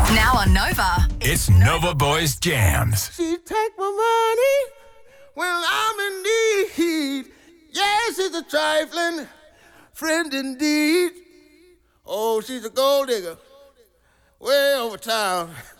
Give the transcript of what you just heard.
Now on Nova. It's Nova Boys Jams. She take my money when I'm in need. Yes, it's a trifling friend indeed. Oh, she's a gold digger way over town.